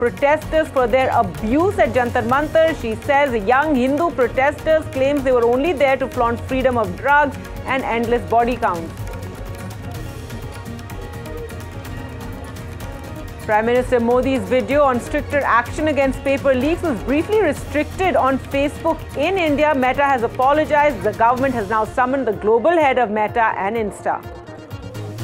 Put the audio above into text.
protesters for their abuse at Jantar Mantar. She says young Hindu protesters claims they were only there to flaunt freedom of drugs and endless body counts. Prime Minister Modi's video on stricter action against paper leaks was briefly restricted on Facebook in India. Meta has apologized. The government has now summoned the global head of Meta and Insta.